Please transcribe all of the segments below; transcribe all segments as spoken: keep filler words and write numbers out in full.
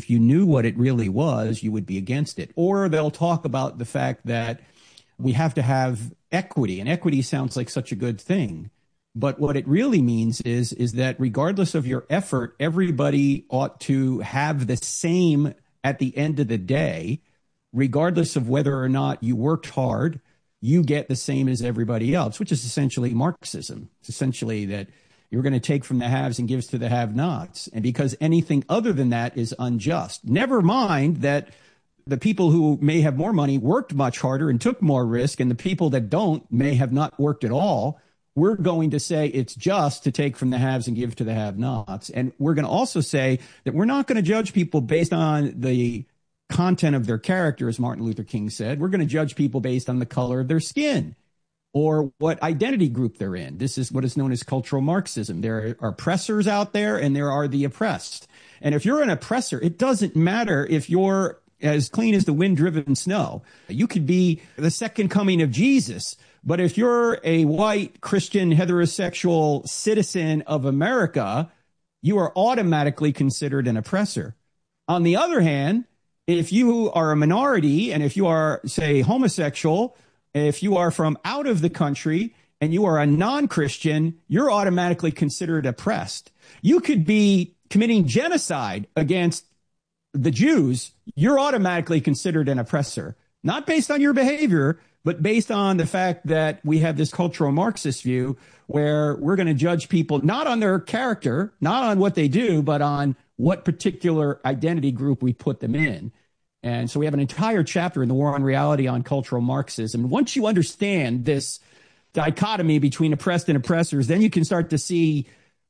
if you knew what it really was, you would be against it. Or they'll talk about the fact that we have to have equity, and equity sounds like such a good thing. But what it really means is, is that regardless of your effort, everybody ought to have the same at the end of the day, regardless of whether or not you worked hard, you get the same as everybody else, which is essentially Marxism. It's essentially that you're going to take from the haves and give to the have-nots. And because anything other than that is unjust. Never mind that the people who may have more money worked much harder and took more risk, and the people that don't may have not worked at all. We're going to say it's just to take from the haves and give to the have-nots. And we're going to also say that we're not going to judge people based on the content of their character, as Martin Luther King said. We're going to judge people based on the color of their skin or what identity group they're in. This is what is known as cultural Marxism. There are oppressors out there and there are the oppressed. And if you're an oppressor, it doesn't matter if you're as clean as the wind-driven snow. You could be the second coming of Jesus, but if you're a white Christian heterosexual citizen of America, you are automatically considered an oppressor. On the other hand, if you are a minority and if you are, say, homosexual, if you are from out of the country and you are a non-Christian, you're automatically considered oppressed. You could be committing genocide against the Jews, you're automatically considered an oppressor, not based on your behavior, but based on the fact that we have this cultural Marxist view where we're going to judge people not on their character, not on what they do, but on what particular identity group we put them in. And so we have an entire chapter in The War on Reality on cultural Marxism. Once you understand this dichotomy between oppressed and oppressors, then you can start to see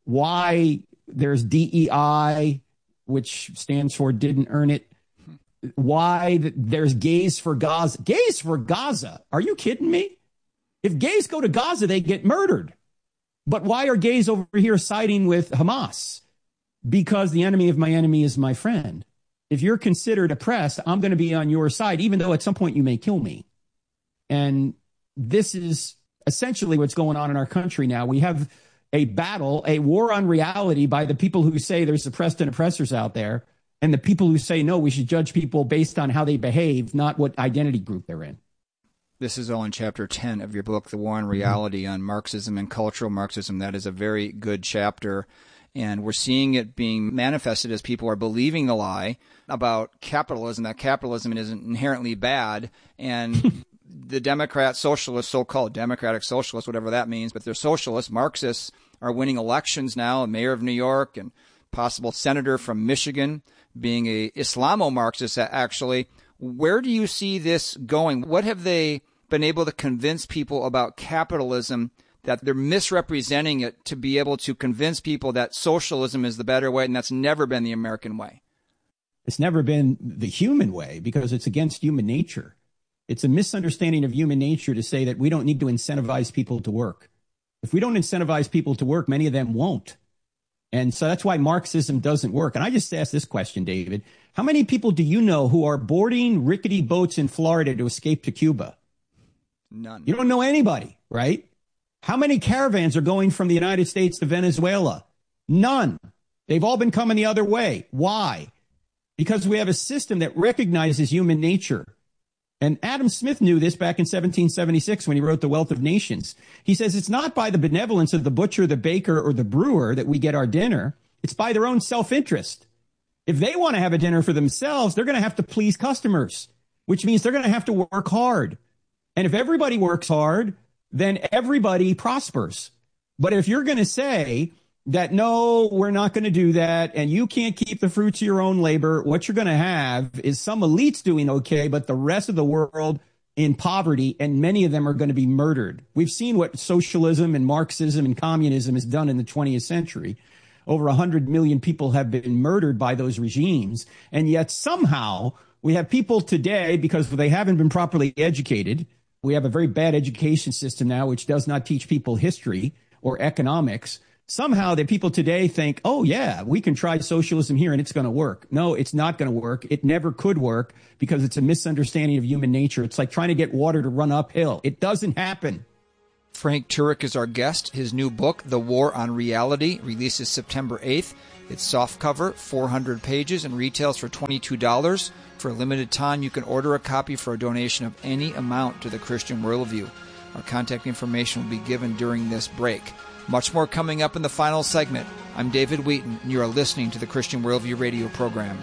why there's D E I, which stands for didn't earn it. Why there's gays for Gaza. Gays for Gaza. Are you kidding me? If gays go to Gaza, they get murdered. But why are gays over here siding with Hamas? Because the enemy of my enemy is my friend. If you're considered oppressed, I'm going to be on your side, even though at some point you may kill me. And this is essentially what's going on in our country now. We have a battle, a war on reality by the people who say there's oppressed and oppressors out there, and the people who say, no, we should judge people based on how they behave, not what identity group they're in. This is all in chapter ten of your book, The War on Reality on Marxism and Cultural Marxism. That is a very good chapter. And we're seeing it being manifested as people are believing the lie about capitalism, that capitalism isn't inherently bad. And the Democrat socialists, so-called democratic socialists, whatever that means, but they're socialists, Marxists, are winning elections now, mayor of New York and possible senator from Michigan, being a Islamo-Marxist, actually. Where do you see this going? What have they been able to convince people about capitalism, that they're misrepresenting it to be able to convince people that socialism is the better way, and that's never been the American way? It's never been the human way because it's against human nature. It's a misunderstanding of human nature to say that we don't need to incentivize people to work. If we don't incentivize people to work, many of them won't. And so that's why Marxism doesn't work. And I just asked this question, David. How many people do you know who are boarding rickety boats in Florida to escape to Cuba? None. You don't know anybody, right? How many caravans are going from the United States to Venezuela? None. They've all been coming the other way. Why? Because we have a system that recognizes human nature. And Adam Smith knew this back in seventeen seventy-six when he wrote The Wealth of Nations. He says it's not by the benevolence of the butcher, the baker, or the brewer that we get our dinner. It's by their own self-interest. If they want to have a dinner for themselves, they're going to have to please customers, which means they're going to have to work hard. And if everybody works hard, then everybody prospers. But if you're going to say that, no, we're not going to do that, and you can't keep the fruits of your own labor, what you're going to have is some elites doing okay, but the rest of the world in poverty, and many of them are going to be murdered. We've seen what socialism and Marxism and communism has done in the twentieth century. Over one hundred million people have been murdered by those regimes, and yet somehow we have people today, because they haven't been properly educated. We have a very bad education system now, which does not teach people history or economics. Somehow the people today think, oh, yeah, we can try socialism here and it's going to work. No, it's not going to work. It never could work because it's a misunderstanding of human nature. It's like trying to get water to run uphill. It doesn't happen. Frank Turek is our guest. His new book, The War on Reality, releases September eighth. It's softcover, four hundred pages, and retails for twenty-two dollars. For a limited time, you can order a copy for a donation of any amount to the Christian Worldview. Our contact information will be given during this break. Much more coming up in the final segment. I'm David Wheaton, and you are listening to the Christian Worldview radio program.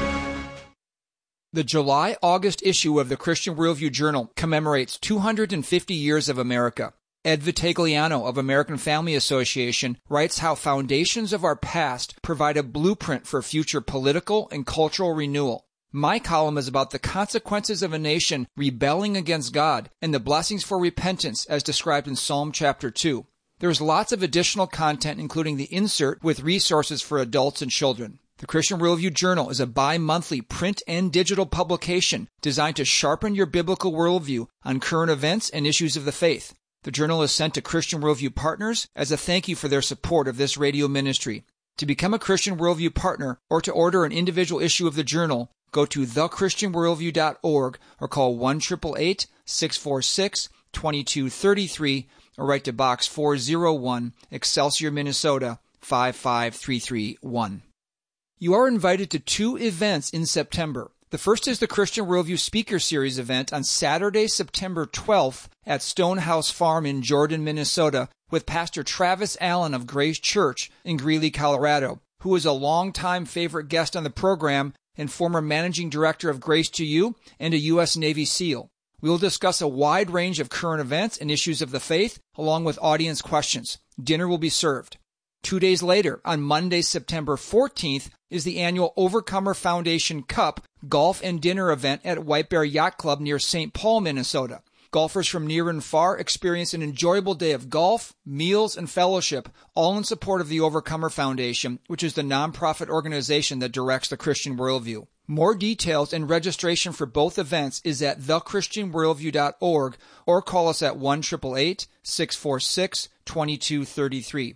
The July-August issue of the Christian Worldview Journal commemorates two hundred fifty years of America. Ed Vitagliano of American Family Association writes how foundations of our past provide a blueprint for future political and cultural renewal. My column is about the consequences of a nation rebelling against God and the blessings for repentance as described in Psalm chapter two. There's lots of additional content, including the insert with resources for adults and children. The Christian Worldview Journal is a bi-monthly print and digital publication designed to sharpen your biblical worldview on current events and issues of the faith. The journal is sent to Christian Worldview partners as a thank you for their support of this radio ministry. To become a Christian Worldview partner or to order an individual issue of the journal, go to the christian worldview dot org or call one eight eight eight, six four six, two two three three or write to Box four oh one, Excelsior, Minnesota, five five three three one. You are invited to two events in September. The first is the Christian Worldview Speaker Series event on Saturday, September twelfth at Stonehouse Farm in Jordan, Minnesota, with Pastor Travis Allen of Grace Church in Greeley, Colorado, who is a longtime favorite guest on the program and former managing director of Grace to You and a U S Navy SEAL. We will discuss a wide range of current events and issues of the faith, along with audience questions. Dinner will be served. Two days later, on Monday, September fourteenth, is the annual Overcomer Foundation Cup golf and dinner event at White Bear Yacht Club near Saint Paul, Minnesota. Golfers from near and far experience an enjoyable day of golf, meals, and fellowship, all in support of the Overcomer Foundation, which is the nonprofit organization that directs the Christian Worldview. More details and registration for both events is at the christian worldview dot org or call us at one eight eight eight, six four six, two two three three.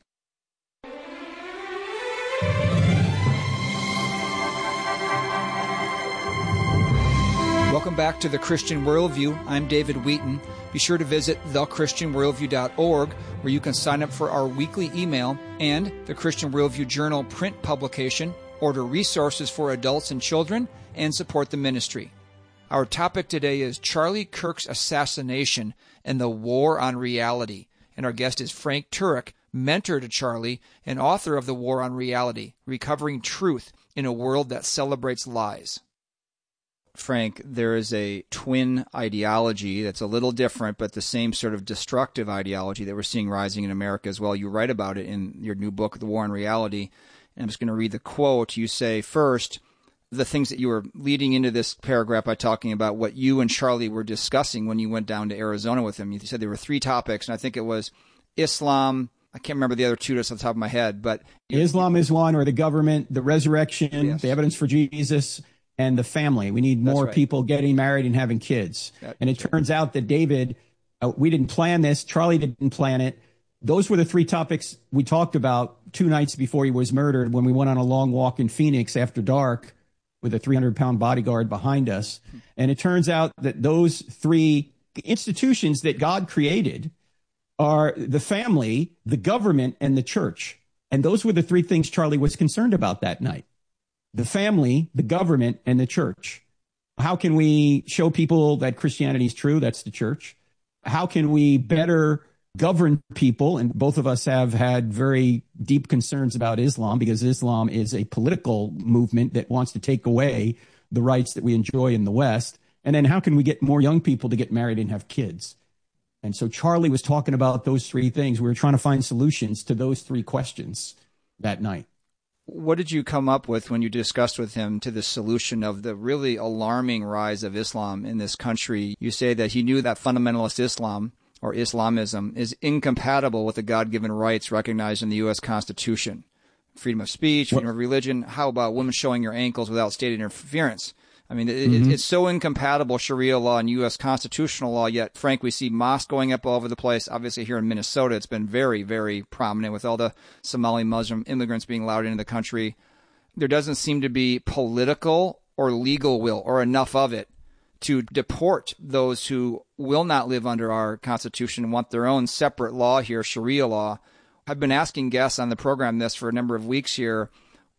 Welcome back to The Christian Worldview. I'm David Wheaton. Be sure to visit the christian worldview dot org, where you can sign up for our weekly email and the Christian Worldview Journal print publication, order resources for adults and children, and support the ministry. Our topic today is Charlie Kirk's assassination and the war on reality. And our guest is Frank Turek, mentor to Charlie and author of The War on Reality, Recovering Truth in a World That Celebrates Lies. Frank, there is a twin ideology that's a little different, but the same sort of destructive ideology that we're seeing rising in America as well. You write about it in your new book, The War on Reality. And I'm just going to read the quote. You say, first, the things that you were leading into this paragraph by talking about what you and Charlie were discussing when you went down to Arizona with him. You said there were three topics, and I think it was Islam. I can't remember the other two just off the top of my head, but Islam is one, or the government, the resurrection, yes. The evidence for Jesus, and the family. We need more right. people getting married and having kids. That's and it right. turns out that David, uh, we didn't plan this. Charlie didn't plan it. Those were the three topics we talked about two nights before he was murdered when we went on a long walk in Phoenix after dark with a three hundred pound bodyguard behind us. And it turns out that those three institutions that God created are the family, the government, and the church. And those were the three things Charlie was concerned about that night. The family, the government, and the church. How can we show people that Christianity is true? That's the church. How can we better govern people? And both of us have had very deep concerns about Islam, because Islam is a political movement that wants to take away the rights that we enjoy in the West. And then how can we get more young people to get married and have kids? And so Charlie was talking about those three things. We were trying to find solutions to those three questions that night. What did you come up with when you discussed with him to the solution of the really alarming rise of Islam in this country? You say that he knew that fundamentalist Islam, or Islamism, is incompatible with the God-given rights recognized in the U S Constitution. Freedom of speech, freedom what? of religion. How about women showing your ankles without state interference? I mean, it, mm-hmm. it's so incompatible, Sharia law and U S constitutional law, yet, Frank, we see mosques going up all over the place. Obviously, here in Minnesota, it's been very, very prominent with all the Somali Muslim immigrants being allowed into the country. There doesn't seem to be political or legal will, or enough of it, to deport those who will not live under our Constitution and want their own separate law here, Sharia law. I've been asking guests on the program this for a number of weeks here.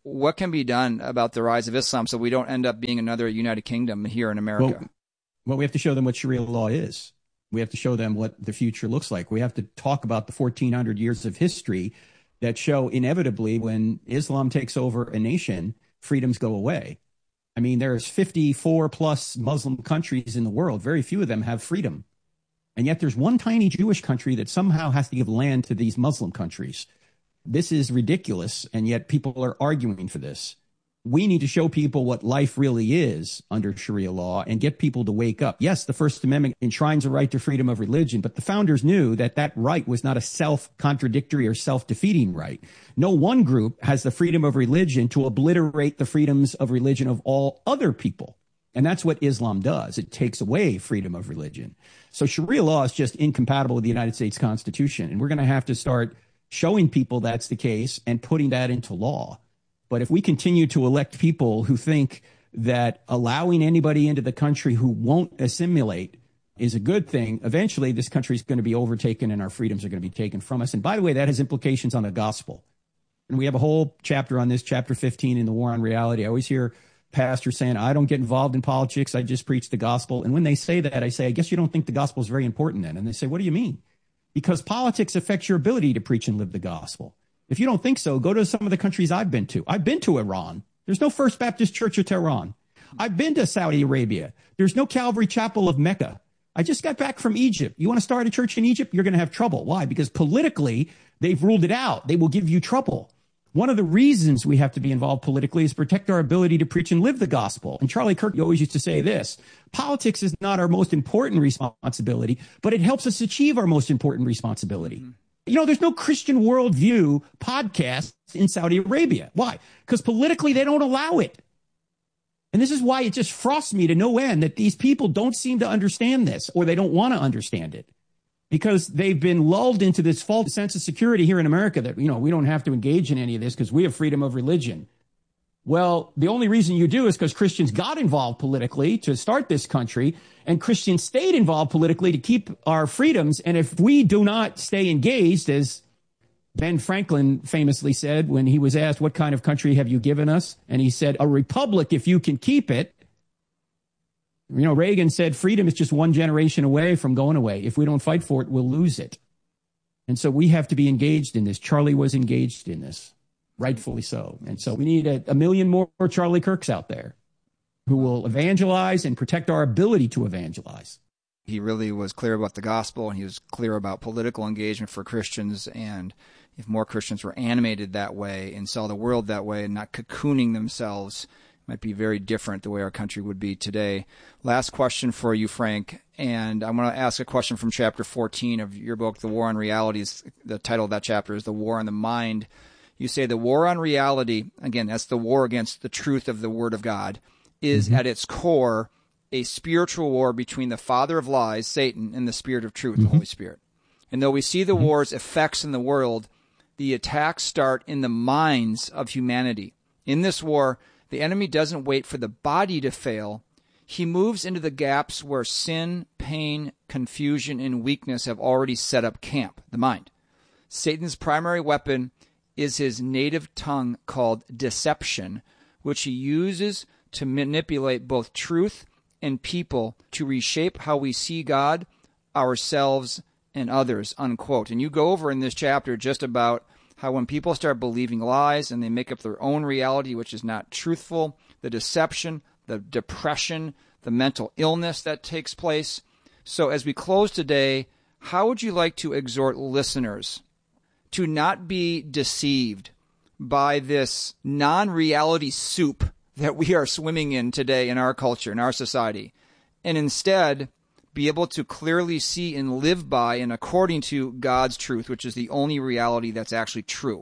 what can be done about the rise of Islam so we don't end up being another United Kingdom here in America? Well, well, we have to show them what Sharia law is. We have to show them what the future looks like. We have to talk about the fourteen hundred years of history that show inevitably when Islam takes over a nation, freedoms go away. I mean, there's fifty-four plus Muslim countries in the world. Very few of them have freedom. And yet there's one tiny Jewish country that somehow has to give land to these Muslim countries. This is ridiculous, and yet people are arguing for this. We need to show people what life really is under Sharia law and get people to wake up. Yes, the First Amendment enshrines a right to freedom of religion, but the founders knew that that right was not a self-contradictory or self-defeating right. No one group has the freedom of religion to obliterate the freedoms of religion of all other people. And that's what Islam does. It takes away freedom of religion. So Sharia law is just incompatible with the United States Constitution. And we're going to have to start showing people that's the case and putting that into law. But if we continue to elect people who think that allowing anybody into the country who won't assimilate is a good thing, eventually this country is going to be overtaken and our freedoms are going to be taken from us. And by the way, that has implications on the gospel. And we have a whole chapter on this, chapter fifteen in the War on Reality. I always hear pastors saying, I don't get involved in politics. I just preach the gospel. And when they say that, I say, I guess you don't think the gospel is very important then. And they say, what do you mean? Because politics affects your ability to preach and live the gospel. If you don't think so, go to some of the countries I've been to. I've been to Iran. There's no First Baptist Church of Tehran. I've been to Saudi Arabia. There's no Calvary Chapel of Mecca. I just got back from Egypt. You want to start a church in Egypt? You're going to have trouble. Why? Because politically, they've ruled it out. They will give you trouble. One of the reasons we have to be involved politically is protect our ability to preach and live the gospel. And Charlie Kirk always used to say this, politics is not our most important responsibility, but it helps us achieve our most important responsibility. Mm-hmm. You know, there's no Christian Worldview podcast in Saudi Arabia. Why? Because politically they don't allow it. And this is why it just frosts me to no end that these people don't seem to understand this, or they don't want to understand it, because they've been lulled into this false sense of security here in America that, you know, we don't have to engage in any of this because we have freedom of religion. Well, the only reason you do is because Christians got involved politically to start this country, and Christians stayed involved politically to keep our freedoms. And if we do not stay engaged, as Ben Franklin famously said when he was asked, what kind of country have you given us? And he said, a republic if you can keep it. You know, Reagan said freedom is just one generation away from going away. If we don't fight for it, we'll lose it. And so we have to be engaged in this. Charlie was engaged in this, rightfully so. And so we need a, a million more Charlie Kirks out there who will evangelize and protect our ability to evangelize. He really was clear about the gospel, and he was clear about political engagement for Christians. And if more Christians were animated that way and saw the world that way and not cocooning themselves, it might be very different the way our country would be today. Last question for you, Frank. And I'm going to ask a question from chapter fourteen of your book, The War on Reality. The title of that chapter is The War on the Mind. You say the war on reality, again, that's the war against the truth of the Word of God, is mm-hmm. at its core a spiritual war between the father of lies, Satan, and the spirit of truth, mm-hmm. the Holy Spirit. And though we see the mm-hmm. war's effects in the world, the attacks start in the minds of humanity. In this war, the enemy doesn't wait for the body to fail. He moves into the gaps where sin, pain, confusion, and weakness have already set up camp, the mind. Satan's primary weapon is his native tongue called deception, which he uses to manipulate both truth and people to reshape how we see God, ourselves, and others, unquote. And you go over in this chapter just about how when people start believing lies and they make up their own reality, which is not truthful, the deception, the depression, the mental illness that takes place. So as we close today, how would you like to exhort listeners to not be deceived by this non-reality soup that we are swimming in today in our culture, in our society, and instead be able to clearly see and live by and according to God's truth, which is the only reality that's actually true?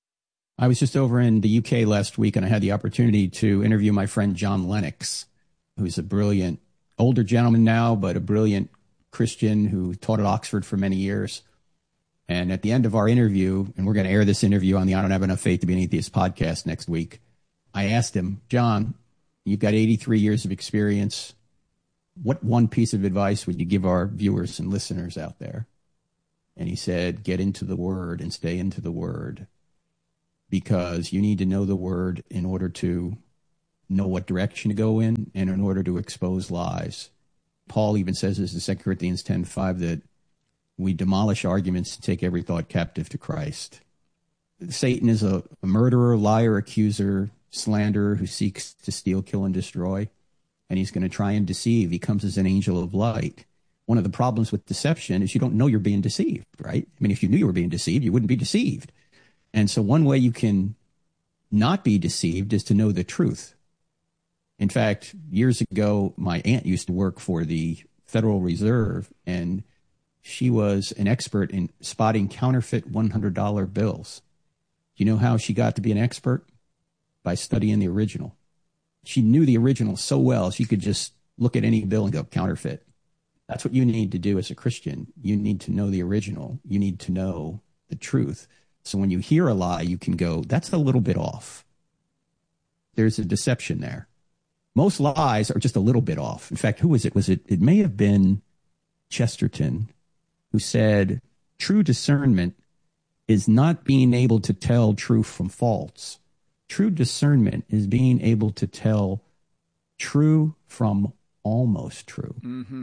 I was just over in the U K last week, and I had the opportunity to interview my friend John Lennox, who's a brilliant, older gentleman now, but a brilliant Christian who taught at Oxford for many years. And at the end of our interview, and we're going to air this interview on the I Don't Have Enough Faith to Be an Atheist podcast next week, I asked him, John, you've got eighty-three years of experience. What one piece of advice would you give our viewers and listeners out there? And he said, get into the Word and stay into the Word. because you need to know the word in order to know what direction to go in and in order to expose lies. Paul even says this in Second Corinthians ten five, that we demolish arguments to take every thought captive to Christ. Satan is a, a murderer, liar, accuser, slanderer who seeks to steal, kill, and destroy. And he's going to try and deceive. He comes as an angel of light. One of the problems with deception is you don't know you're being deceived, right? I mean, if you knew you were being deceived, you wouldn't be deceived. And so one way you can not be deceived is to know the truth. In fact, years ago, my aunt used to work for the Federal Reserve, and she was an expert in spotting counterfeit one hundred dollar bills. Do you know how she got to be an expert? By studying the original. She knew the original so well, she could just look at any bill and go, counterfeit. That's what you need to do as a Christian. You need to know the original. You need to know the truth. So when you hear a lie, you can go, that's a little bit off. There's a deception there. Most lies are just a little bit off. In fact, who was it? Was it? It may have been Chesterton who said, true discernment is not being able to tell truth from false. True discernment is being able to tell true from almost true. Mm-hmm.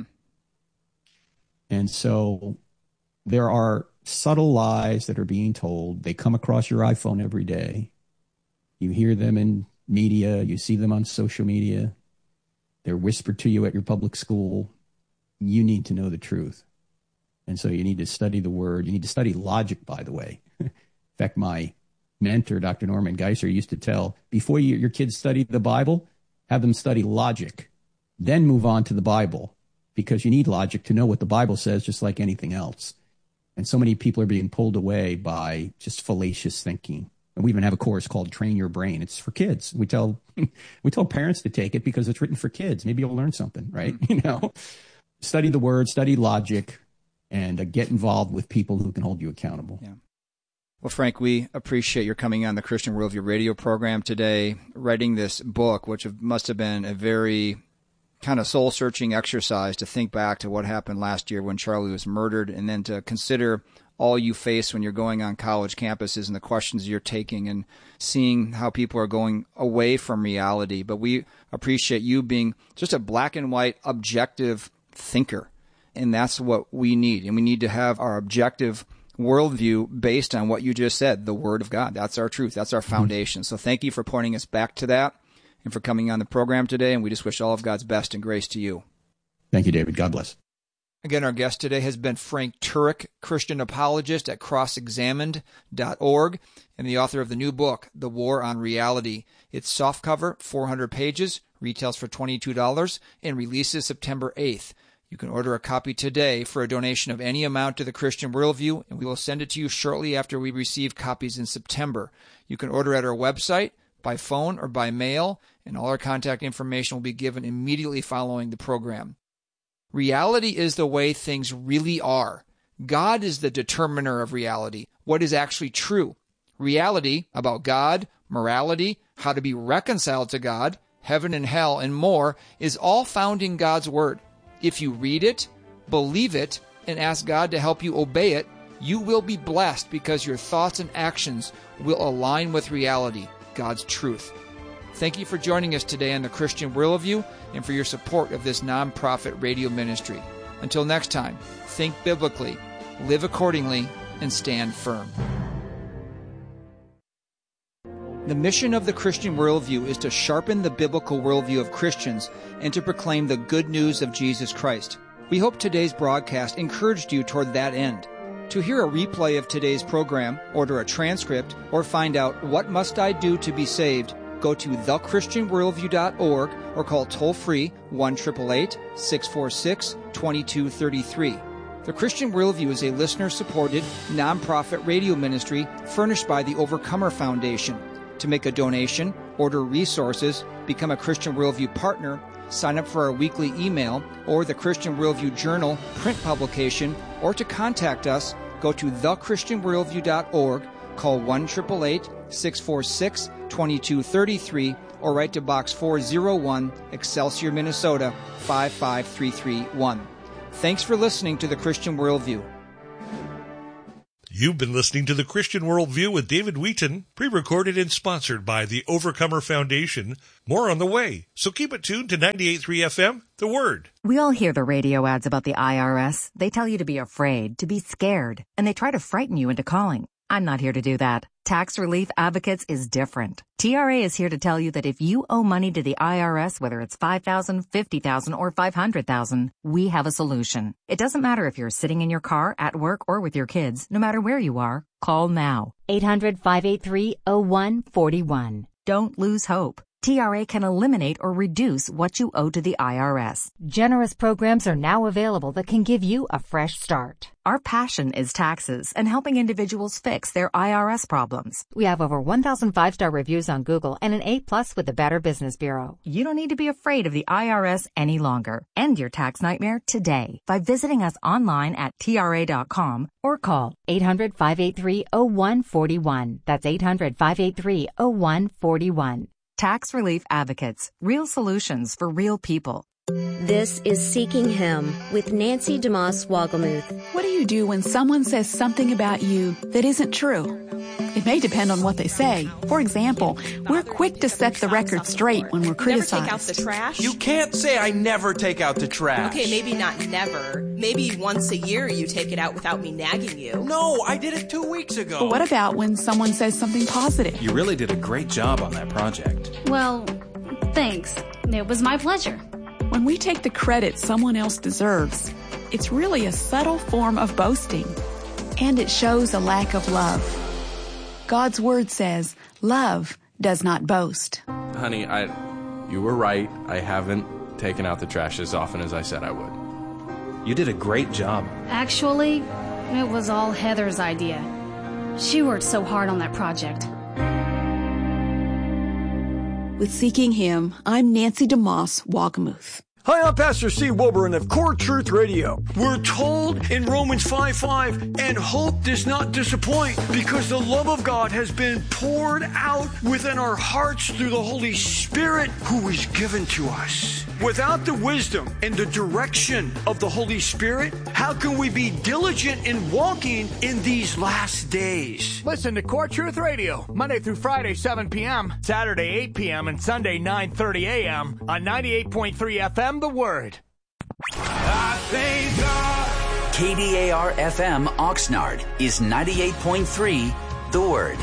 And so there are subtle lies that are being told. They come across your iPhone every day. You hear them in media. You see them on social media. They're whispered to you at your public school. You need to know the truth. And so you need to study the word. You need to study logic, by the way. In fact, my mentor, Doctor Norman Geisler, used to tell, before you, your kids study the Bible, have them study logic, then move on to the Bible, because you need logic to know what the Bible says, just like anything else. And so many people are being pulled away by just fallacious thinking. And we even have a course called Train Your Brain. It's for kids. We tell we tell parents to take it because it's written for kids. Maybe you'll learn something, right? Mm-hmm. You know, study the word, study logic, and uh, get involved with people who can hold you accountable. Yeah. Well, Frank, we appreciate your coming on the Christian Worldview radio program today, writing this book, which must have been a very kind of soul-searching exercise to think back to what happened last year when Charlie was murdered, and then to consider all you face when you're going on college campuses and the questions you're taking and seeing how people are going away from reality. But we appreciate you being just a black and white, objective thinker, and that's what we need. And we need to have our objective worldview based on what you just said, the Word of God. That's our truth. That's our foundation. So thank you for pointing us back to that and for coming on the program today. And we just wish all of God's best and grace to you. Thank you, David. God bless. Again, our guest today has been Frank Turek, Christian apologist at cross examined dot org and the author of the new book, The War on Reality. It's softcover, four hundred pages, retails for twenty-two dollars, and releases September eighth. You can order a copy today for a donation of any amount to the Christian Worldview, and we will send it to you shortly after we receive copies in September. You can order at our website, by phone, or by mail, and all our contact information will be given immediately following the program. Reality is the way things really are. God is the determiner of reality, what is actually true. Reality about God, morality, how to be reconciled to God, heaven and hell, and more is all found in God's Word. If you read it, believe it, and ask God to help you obey it, you will be blessed because your thoughts and actions will align with reality, God's truth. Thank you for joining us today on the Christian Worldview and for your support of this nonprofit radio ministry. Until next time, think biblically, live accordingly, and stand firm. The mission of the Christian Worldview is to sharpen the biblical worldview of Christians and to proclaim the good news of Jesus Christ. We hope today's broadcast encouraged you toward that end. To hear a replay of today's program, order a transcript, or find out what must I do to be saved, go to the christian worldview dot org or call toll-free one eight eight eight, six four six, two two three three. The Christian Worldview is a listener-supported, nonprofit radio ministry furnished by the Overcomer Foundation. To make a donation, order resources, become a Christian Worldview partner, sign up for our weekly email or the Christian Worldview Journal print publication, or to contact us, go to the christian worldview dot org, call one eight eight eight, six four six, two two three three, or write to Box four oh one, Excelsior, Minnesota, five five three three one. Thanks for listening to the Christian Worldview. You've been listening to The Christian Worldview with David Wheaton, pre-recorded and sponsored by the Overcomer Foundation. More on the way, so keep it tuned to ninety-eight point three F M, The Word. We all hear the radio ads about the I R S. They tell you to be afraid, to be scared, and they try to frighten you into calling. I'm not here to do that. Tax Relief Advocates is different. T R A is here to tell you that if you owe money to the I R S, whether it's five thousand dollars, fifty thousand dollars, or five hundred thousand dollars, we have a solution. It doesn't matter if you're sitting in your car, at work, or with your kids. No matter where you are, call now. eight hundred, five eight three, oh one four one. Don't lose hope. T R A can eliminate or reduce what you owe to the I R S. Generous programs are now available that can give you a fresh start. Our passion is taxes and helping individuals fix their I R S problems. We have over one thousand five-star reviews on Google and an A plus with the Better Business Bureau. You don't need to be afraid of the I R S any longer. End your tax nightmare today by visiting us online at T R A dot com or call eight hundred, five eight three, oh one four one. That's eight hundred, five eight three, oh one four one. Tax Relief Advocates. Real solutions for real people. This is Seeking Him with Nancy DeMoss Wogelmuth. What do you do when someone says something about you that isn't true? It may depend on what they say. For example, we're quick to set the record straight when we're criticized. Never take out the trash? You can't say I never take out the trash. Okay, maybe not never. Maybe once a year you take it out without me nagging you. No, I did it two weeks ago. But what about when someone says something positive? You really did a great job on that project. Well, thanks. It was my pleasure. When we take the credit someone else deserves, it's really a subtle form of boasting, and it shows a lack of love. God's word says, love does not boast. Honey, I, you were right. I haven't taken out the trash as often as I said I would. You did a great job. Actually, it was all Heather's idea. She worked so hard on that project. With Seeking Him, I'm Nancy DeMoss Wogelmuth. Hi, I'm Pastor Steve Wilburn of Core Truth Radio. We're told in Romans five five, and hope does not disappoint because the love of God has been poured out within our hearts through the Holy Spirit who is given to us. Without the wisdom and the direction of the Holy Spirit, how can we be diligent in walking in these last days? Listen to Core Truth Radio, Monday through Friday, seven p.m., Saturday, eight p.m., and Sunday, nine thirty a.m. on ninety-eight point three F M, The Word. I thank God. K D A R F M Oxnard is ninety-eight point three The Word.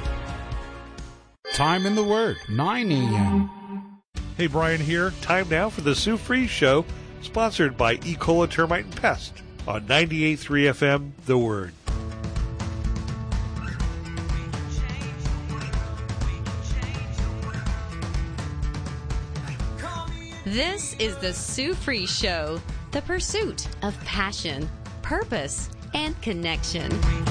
Time in The Word, nine a.m. Hey, Brian here. Time now for the Sue Fries Show, sponsored by E. coli Termite and Pest on ninety-eight point three F M, The Word. This is the Sue Fries Show, the pursuit of passion, purpose, and connection.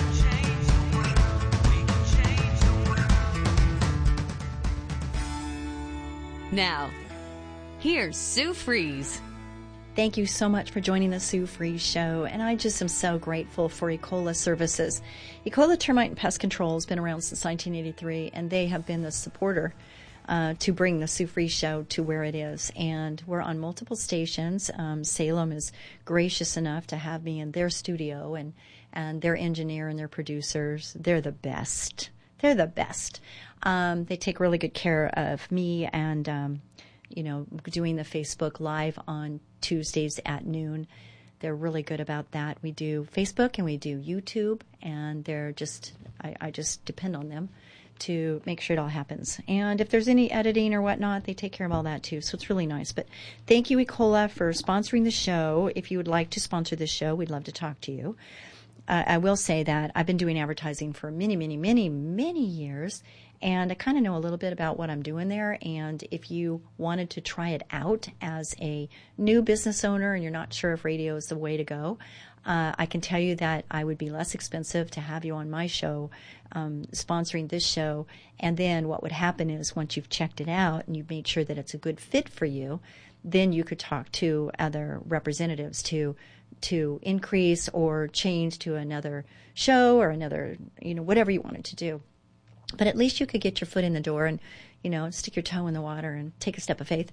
Now, here's Sue Fries. Thank you so much for joining the Sue Fries Show, and I just am so grateful for E. coli Services. E. coli Termite and Pest Control has been around since nineteen eighty-three, and they have been the supporter uh, to bring the Sue Fries Show to where it is. And we're on multiple stations. Um, Salem is gracious enough to have me in their studio, and, and their engineer and their producers. They're the best. They're the best. Um, they take really good care of me and, um, you know, doing the Facebook Live on Tuesdays at noon. They're really good about that. We do Facebook and we do YouTube, and they're just, I, I just depend on them to make sure it all happens. And if there's any editing or whatnot, they take care of all that too. So it's really nice. But thank you, E. coli, for sponsoring the show. If you would like to sponsor this show, we'd love to talk to you. Uh, I will say that I've been doing advertising for many, many, many, many years, and I kind of know a little bit about what I'm doing there. And if you wanted to try it out as a new business owner and you're not sure if radio is the way to go, uh, I can tell you that I would be less expensive to have you on my show, um, sponsoring this show. And then what would happen is once you've checked it out and you've made sure that it's a good fit for you, then you could talk to other representatives to to increase or change to another show or another, you know, whatever you wanted to do. But at least you could get your foot in the door and, you know, stick your toe in the water and take a step of faith.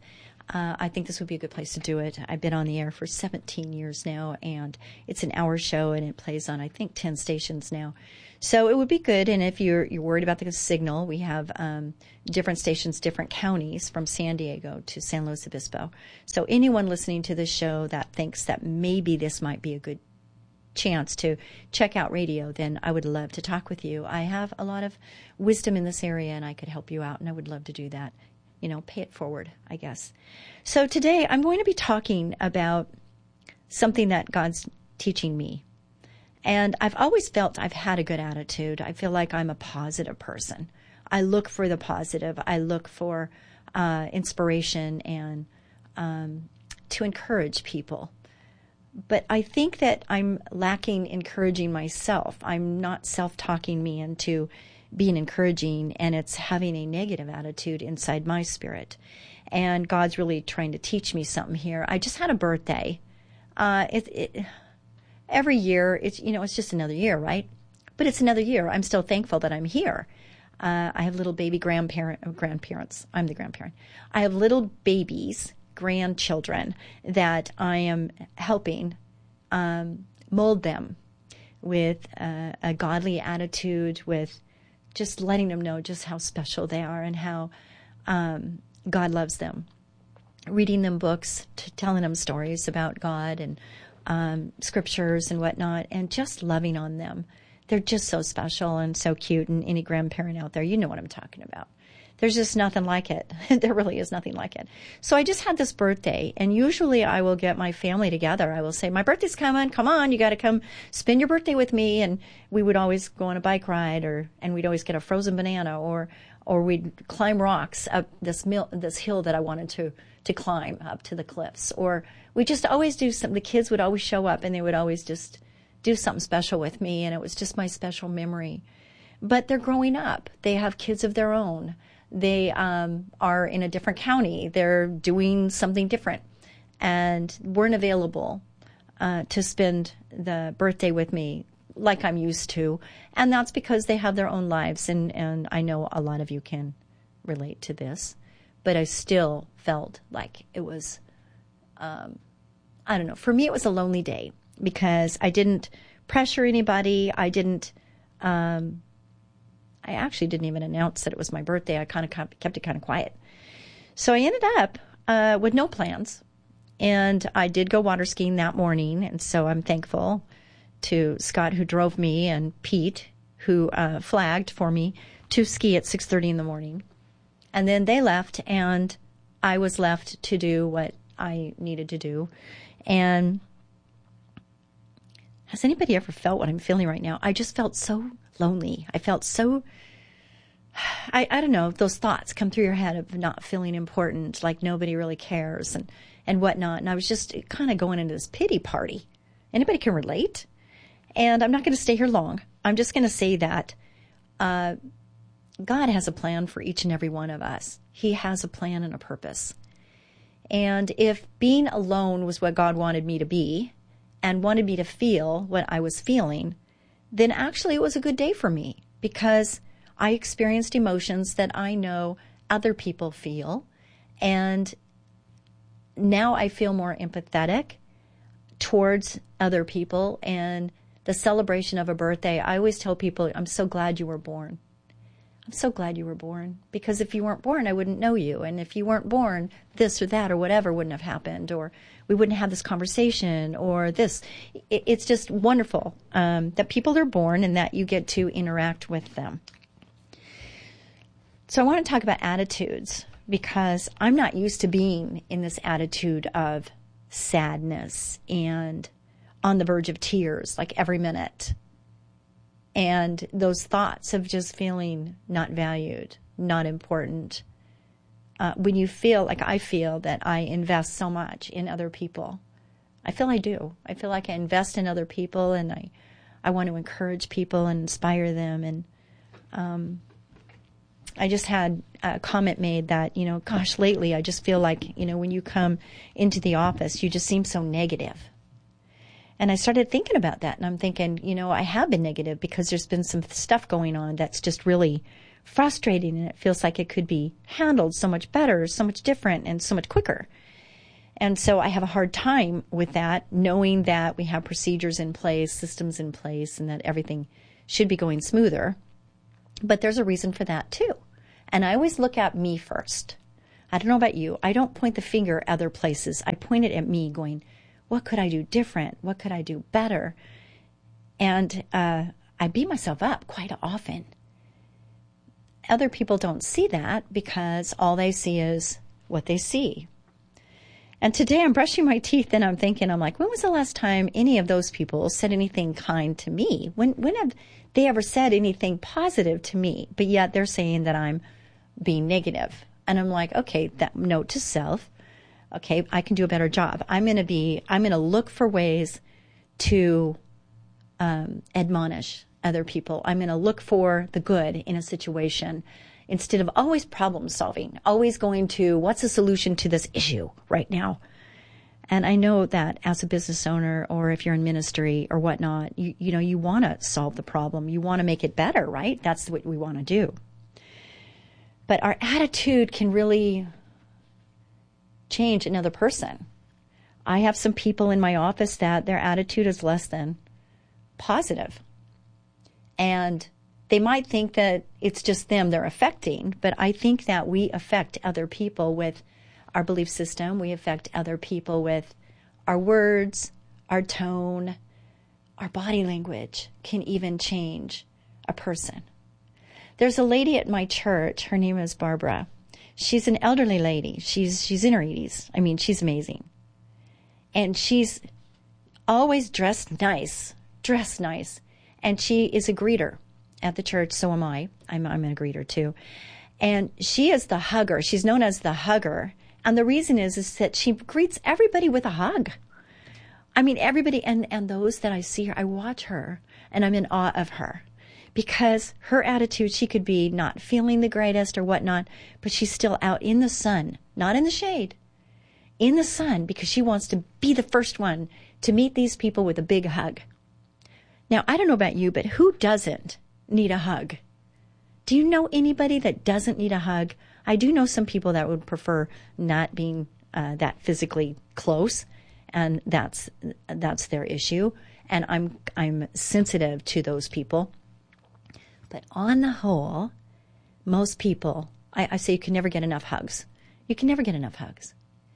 uh, I think this would be a good place to do it. I've been on the air for seventeen years now, and it's an hour show, and it plays on, I think, ten stations now. So it would be good. And if you're you're worried about the signal, we have um, different stations, different counties, from San Diego to San Luis Obispo. So anyone listening to this show that thinks that maybe this might be a good chance to check out radio, then I would love to talk with you. I have a lot of wisdom in this area, and I could help you out, and I would love to do that. You know, pay it forward, I guess. So today I'm going to be talking about something that God's teaching me. And I've always felt I've had a good attitude. I feel like I'm a positive person. I look for the positive. I look for uh, inspiration and um, to encourage people. But I think that I'm lacking encouraging myself. I'm not self-talking me into being encouraging, and it's having a negative attitude inside my spirit. And God's really trying to teach me something here. I just had a birthday. Uh, it, it, every year, it's you know, it's just another year, right? But it's another year. I'm still thankful that I'm here. Uh, I have little baby grandparent, oh, grandparents. I'm the grandparent. I have little babies, grandchildren that I am helping um, mold them with uh, a godly attitude, with just letting them know just how special they are and how um, God loves them. Reading them books, t- telling them stories about God and um, scriptures and whatnot, and just loving on them. They're just so special and so cute. And any grandparent out there, you know what I'm talking about. There's just nothing like it. There really is nothing like it. So I just had this birthday, and usually I will get my family together. I will say, my birthday's coming. Come on, you got to come spend your birthday with me. And we would always go on a bike ride, or and we'd always get a frozen banana, or or we'd climb rocks up this mil- this hill that I wanted to to climb up to the cliffs. Or we just always do something. The kids would always show up, and they would always just do something special with me, and it was just my special memory. But they're growing up. They have kids of their own. They um, are in a different county. They're doing something different and weren't available uh, to spend the birthday with me like I'm used to. And that's because they have their own lives. And, and I know a lot of you can relate to this. But I still felt like it was, um, I don't know, for me it was a lonely day because I didn't pressure anybody. I didn't... Um, I actually didn't even announce that it was my birthday. I kind of kept it kind of quiet. So I ended up uh, with no plans. And I did go water skiing that morning. And so I'm thankful to Scott, who drove me, and Pete, who uh, flagged for me to ski at six thirty in the morning. And then they left, and I was left to do what I needed to do. And has anybody ever felt what I'm feeling right now? I just felt so lonely. I felt so, I, I don't know, those thoughts come through your head of not feeling important, like nobody really cares and, and whatnot. And I was just kind of going into this pity party. Anybody can relate? And I'm not going to stay here long. I'm just going to say that uh, God has a plan for each and every one of us. He has a plan and a purpose. And if being alone was what God wanted me to be and wanted me to feel what I was feeling, then actually it was a good day for me because I experienced emotions that I know other people feel. And now I feel more empathetic towards other people. And the celebration of a birthday, I always tell people, I'm so glad you were born. I'm so glad you were born, because if you weren't born, I wouldn't know you. And if you weren't born, this or that or whatever wouldn't have happened, or we wouldn't have this conversation or this. It's just wonderful um, that people are born and that you get to interact with them. So I want to talk about attitudes, because I'm not used to being in this attitude of sadness and on the verge of tears like every minute. And those thoughts of just feeling not valued, not important. Uh, when you feel like I feel that I invest so much in other people, I feel I do. I feel like I invest in other people, and I, I want to encourage people and inspire them. And um, I just had a comment made that, you know, gosh, lately I just feel like, you know, when you come into the office, you just seem so negative. And I started thinking about that, and I'm thinking, you know, I have been negative because there's been some stuff going on that's just really, frustrating, and it feels like it could be handled so much better, so much different, and so much quicker. And so I have a hard time with that, knowing that we have procedures in place, systems in place, and that everything should be going smoother. But there's a reason for that too. And I always look at me first. I don't know about you. I don't point the finger at other places. I point it at me going, what could I do different? What could I do better? And uh, I beat myself up quite often. Other people don't see that because all they see is what they see. And today I'm brushing my teeth and I'm thinking, I'm like, when was the last time any of those people said anything kind to me? When when have they ever said anything positive to me? But yet they're saying that I'm being negative. And I'm like, okay, that note to self. Okay, I can do a better job. I'm going to be, I'm going to look for ways to um, admonish other people. I'm going to look for the good in a situation instead of always problem solving, always going to what's the solution to this issue right now. And I know that as a business owner, or if you're in ministry or whatnot, you, you know, you want to solve the problem. You want to make it better, right? That's what we want to do. But our attitude can really change another person. I have some people in my office that their attitude is less than positive. And they might think that it's just them they're affecting, but I think that we affect other people with our belief system. We affect other people with our words, our tone, our body language can even change a person. There's a lady at my church. Her name is Barbara. She's an elderly lady. She's she's in her eighties. I mean, she's amazing. And she's always dressed nice, dressed nice. And she is a greeter at the church. So am I. I'm, I'm a greeter too. And she is the hugger. She's known as the hugger. And the reason is, is that she greets everybody with a hug. I mean, everybody, and, and those that I see her, I watch her, and I'm in awe of her. Because her attitude, she could be not feeling the greatest or whatnot, but she's still out in the sun, not in the shade, in the sun, because she wants to be the first one to meet these people with a big hug. Now, I don't know about you, but who doesn't need a hug? Do you know anybody that doesn't need a hug? I do know some people that would prefer not being uh, that physically close, and that's that's their issue. And I'm I'm sensitive to those people. But on the whole, most people, I, I say you can never get enough hugs. You can never get enough hugs.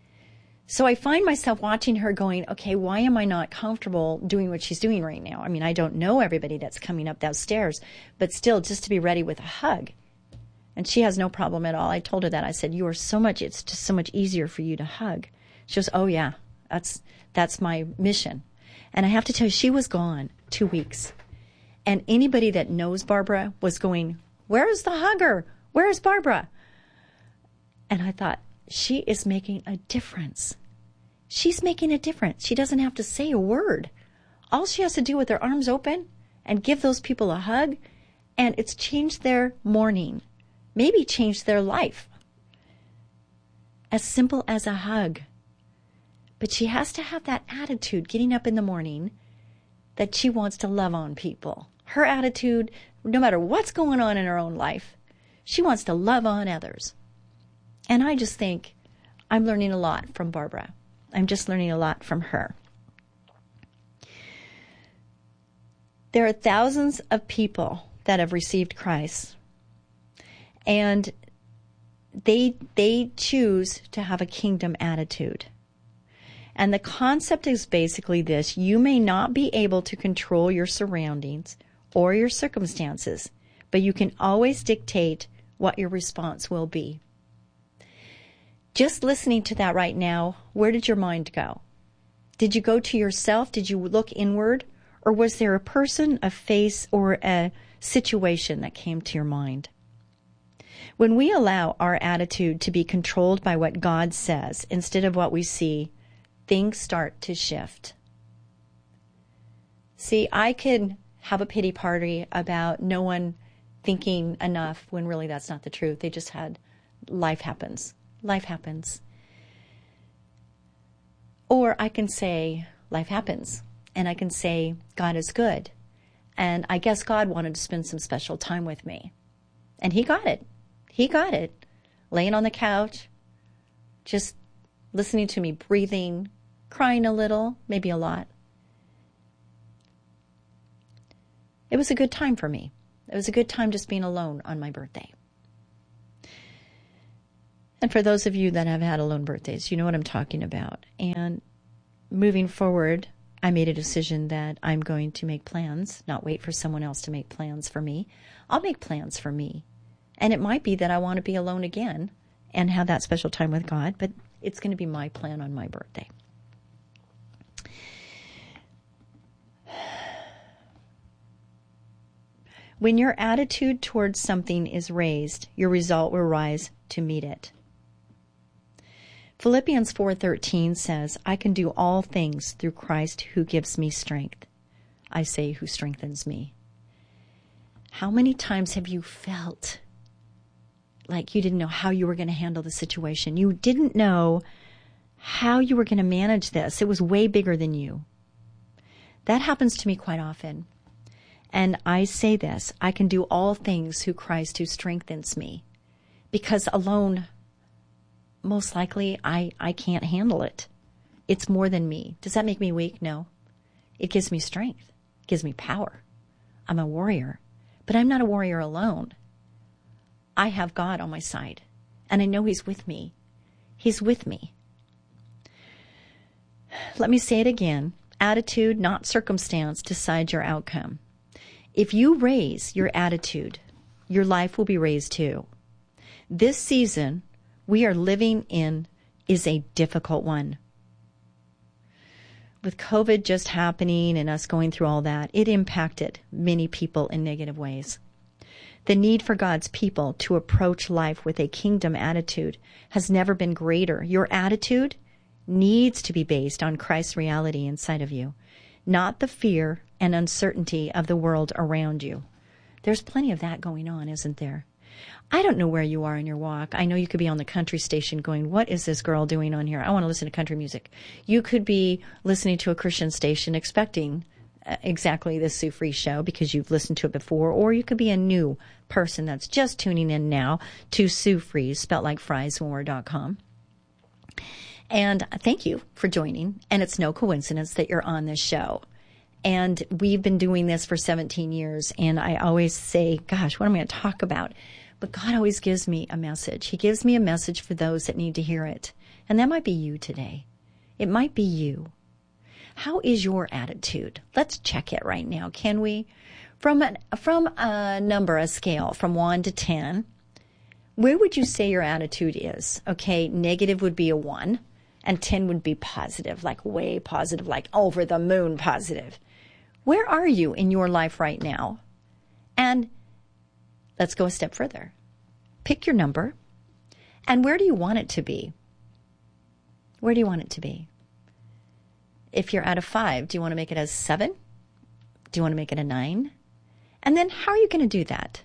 So I find myself watching her going, okay, why am I not comfortable doing what she's doing right now? I mean, I don't know everybody that's coming up those stairs, but still just to be ready with a hug. And she has no problem at all. I told her that. I said, you are so much, it's just so much easier for you to hug. She goes, oh yeah, that's, that's my mission. And I have to tell you, she was gone two weeks. And anybody that knows Barbara was going, where's the hugger? Where's Barbara? And I thought, she is making a difference. She's making a difference. She doesn't have to say a word. All she has to do with her arms open and give those people a hug, and it's changed their morning, maybe changed their life. As simple as a hug. But she has to have that attitude getting up in the morning that she wants to love on people. Her attitude, no matter what's going on in her own life, she wants to love on others. And I just think I'm learning a lot from Barbara. I'm just learning a lot from her. There are thousands of people that have received Christ, and they they choose to have a kingdom attitude. And the concept is basically this: you may not be able to control your surroundings or your circumstances, but you can always dictate what your response will be. Just listening to that right now, where did your mind go? Did you go to yourself? Did you look inward? Or was there a person, a face, or a situation that came to your mind? When we allow our attitude to be controlled by what God says instead of what we see, things start to shift. See, I could have a pity party about no one thinking enough when really that's not the truth. They just had, life happens. Life happens. Or I can say, life happens. And I can say, God is good. And I guess God wanted to spend some special time with me. And he got it. He got it. Laying on the couch, just listening to me breathing, crying a little, maybe a lot. It was a good time for me. It was a good time just being alone on my birthday. And for those of you that have had alone birthdays, you know what I'm talking about. And moving forward, I made a decision that I'm going to make plans, not wait for someone else to make plans for me. I'll make plans for me. And it might be that I want to be alone again and have that special time with God, but it's going to be my plan on my birthday. When your attitude towards something is raised, your result will rise to meet it. Philippians four thirteen says, I can do all things through Christ who gives me strength. I say, who strengthens me. How many times have you felt like you didn't know how you were going to handle the situation? You didn't know how you were going to manage this. It was way bigger than you. That happens to me quite often. And I say this, I can do all things through Christ who strengthens me. Because alone, most likely, I, I can't handle it. It's more than me. Does that make me weak? No. It gives me strength. It gives me power. I'm a warrior. But I'm not a warrior alone. I have God on my side. And I know He's with me. He's with me. Let me say it again. Attitude, not circumstance, decides your outcome. If you raise your attitude, your life will be raised too. This season we are living in is a difficult one. With COVID just happening and us going through all that, it impacted many people in negative ways. The need for God's people to approach life with a kingdom attitude has never been greater. Your attitude needs to be based on Christ's reality inside of you, not the fear and uncertainty of the world around you. There's plenty of that going on, isn't there? I don't know where you are in your walk. I know you could be on the country station going, what is this girl doing on here? I want to listen to country music. You could be listening to a Christian station expecting uh, exactly this Sue Fries show because you've listened to it before, or you could be a new person that's just tuning in now to Sue Fries, spelt like fries, one word dot com. And thank you for joining. And it's no coincidence that you're on this show. And we've been doing this for seventeen years. And I always say, gosh, what am I going to talk about? But God always gives me a message. He gives me a message for those that need to hear it. And that might be you today. It might be you. How is your attitude? Let's check it right now, can we? From a, from a number, a scale, from one to ten, where would you say your attitude is? Okay, negative would be a one, and ten would be positive, like way positive, like over the moon positive. Where are you in your life right now? And let's go a step further. Pick your number. And where do you want it to be? Where do you want it to be? If you're at a five, do you want to make it a seven? Do you want to make it a nine? And then how are you going to do that?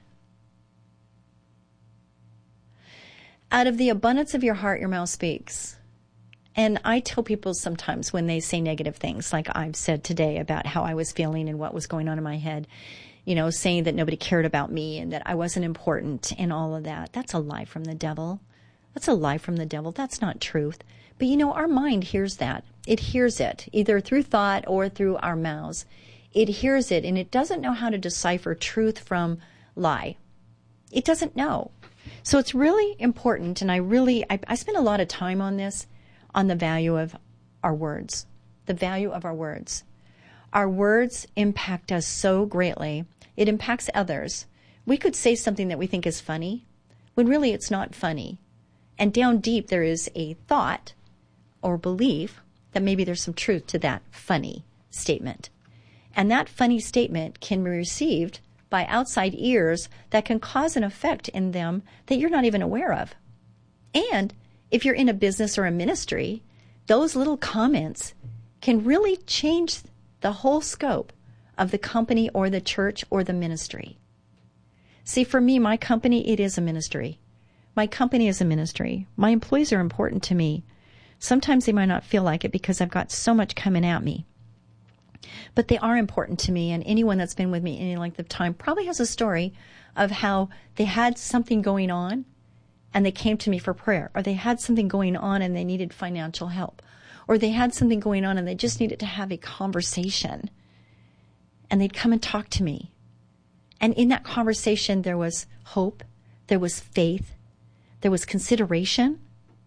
Out of the abundance of your heart, your mouth speaks. And I tell people sometimes when they say negative things, like I've said today about how I was feeling and what was going on in my head, you know, saying that nobody cared about me and that I wasn't important and all of that. That's a lie from the devil. That's a lie from the devil. That's not truth. But, you know, our mind hears that. It hears it, either through thought or through our mouths. It hears it, and it doesn't know how to decipher truth from lie. It doesn't know. So it's really important, and I really, I, I spend a lot of time on this, on the value of our words, the value of our words. Our words impact us so greatly. It impacts others. We could say something that we think is funny, when really it's not funny. And down deep there is a thought or belief that maybe there's some truth to that funny statement. And that funny statement can be received by outside ears that can cause an effect in them that you're not even aware of. And if you're in a business or a ministry, those little comments can really change the whole scope of the company or the church or the ministry. See, for me, my company, it is a ministry. My company is a ministry. My employees are important to me. Sometimes they might not feel like it because I've got so much coming at me. But they are important to me, and anyone that's been with me any length of time probably has a story of how they had something going on and they came to me for prayer, or they had something going on and they needed financial help, or they had something going on and they just needed to have a conversation, and they'd come and talk to me. And in that conversation, there was hope, there was faith, there was consideration,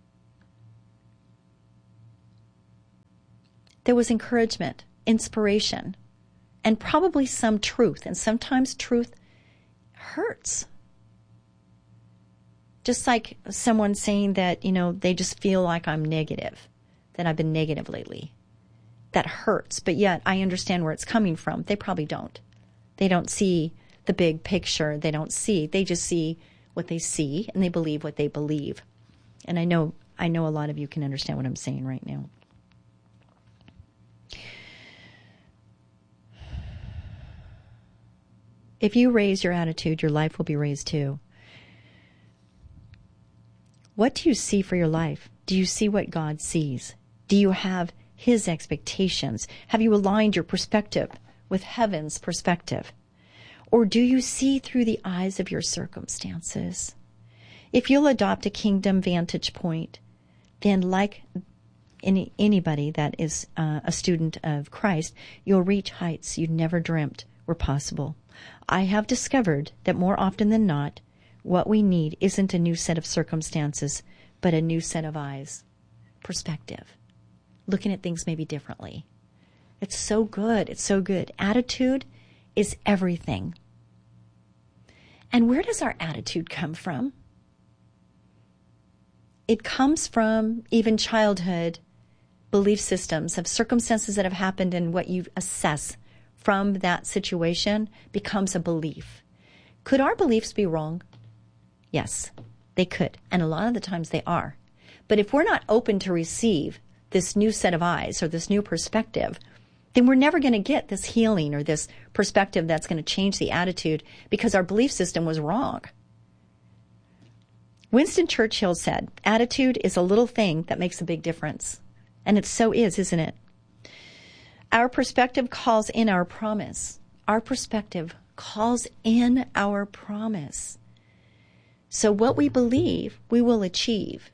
there was encouragement, inspiration, and probably some truth. And sometimes truth hurts. Just like someone saying that, you know, they just feel like I'm negative, that I've been negative lately. That hurts, but yet I understand where it's coming from. They probably don't. They don't see the big picture. They don't see. They just see what they see, and they believe what they believe. And I know, I know a lot of you can understand what I'm saying right now. If you raise your attitude, your life will be raised too. What do you see for your life? Do you see what God sees? Do you have His expectations? Have you aligned your perspective with heaven's perspective? Or do you see through the eyes of your circumstances? If you'll adopt a kingdom vantage point, then like any, anybody that is uh, a student of Christ, you'll reach heights you never dreamt were possible. I have discovered that more often than not, what we need isn't a new set of circumstances, but a new set of eyes, perspective, looking at things maybe differently. It's so good. It's so good. Attitude is everything. And where does our attitude come from? It comes from even childhood belief systems of circumstances that have happened, and what you assess from that situation becomes a belief. Could our beliefs be wrong? Yes, they could. And a lot of the times they are. But if we're not open to receive this new set of eyes or this new perspective, then we're never going to get this healing or this perspective that's going to change the attitude, because our belief system was wrong. Winston Churchill said, attitude is a little thing that makes a big difference. And it so is, isn't it? Our perspective calls in our promise. Our perspective calls in our promise. So what we believe, we will achieve.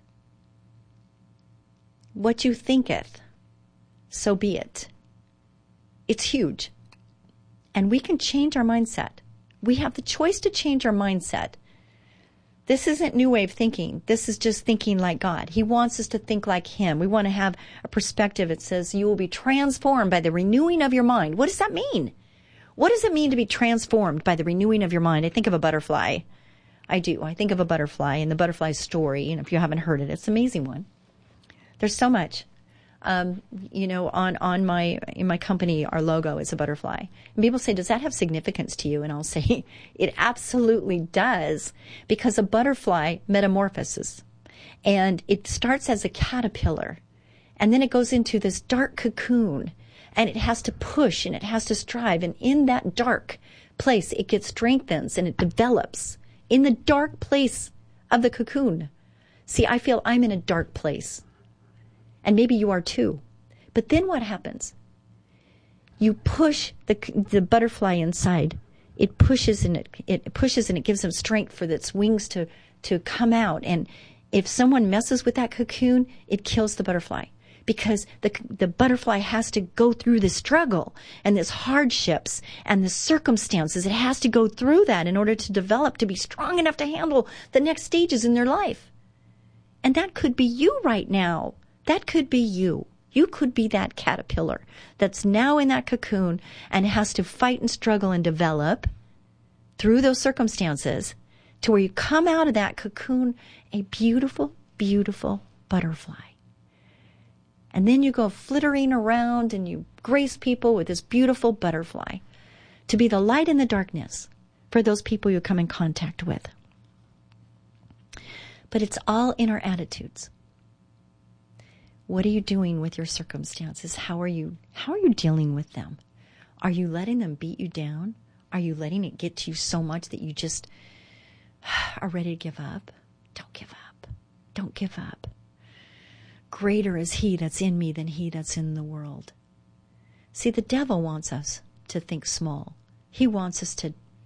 What you thinketh, so be it. It's huge. And we can change our mindset. We have the choice to change our mindset. This isn't new wave thinking. This is just thinking like God. He wants us to think like Him. We want to have a perspective that says you will be transformed by the renewing of your mind. What does that mean? What does it mean to be transformed by the renewing of your mind? I think of a butterfly. I do. I think of a butterfly and the butterfly story. And if you haven't heard it, it's an amazing one. There's so much. Um, you know, on, on my, in my company, our logo is a butterfly. And people say, does that have significance to you? And I'll say, it absolutely does, because a butterfly metamorphoses. And it starts as a caterpillar. And then it goes into this dark cocoon. And it has to push and it has to strive. And in that dark place, it gets strengthens and it develops. In the dark place of the cocoon. See, I feel I'm in a dark place. And maybe you are too. But then what happens? You push the the butterfly inside. It pushes and it, it pushes and it gives them strength for its wings to, to come out. And if someone messes with that cocoon, it kills the butterfly. Because the the butterfly has to go through the struggle and this hardships and the circumstances. It has to go through that in order to develop, to be strong enough to handle the next stages in their life. And that could be you right now. That could be you. You could be that caterpillar that's now in that cocoon and has to fight and struggle and develop through those circumstances to where you come out of that cocoon a beautiful, beautiful butterfly. And then you go flittering around and you grace people with this beautiful butterfly to be the light in the darkness for those people you come in contact with. But it's all in our attitudes. What are you doing with your circumstances? How are you, how are you dealing with them? Are you letting them beat you down? Are you letting it get to you so much that you just are ready to give up? Don't give up. Don't give up. Greater is He that's in me than he that's in the world. See, the devil wants us to think small. He wants us to